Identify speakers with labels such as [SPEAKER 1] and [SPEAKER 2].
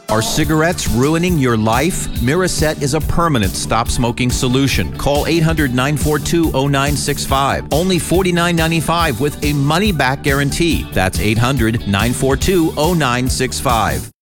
[SPEAKER 1] Are cigarettes ruining your life? Miraset is a permanent stop-smoking solution. Call 800-942-0965. Only $49.95 with a money-back guarantee. That's 800-942-0965.